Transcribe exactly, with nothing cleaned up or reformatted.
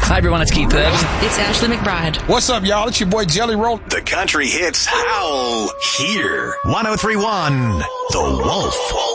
Hi, everyone. It's Keith Urban. It's Ashley McBride. What's up, y'all? It's your boy Jelly Roll. The country hits howl here. one oh three point one The Wolf.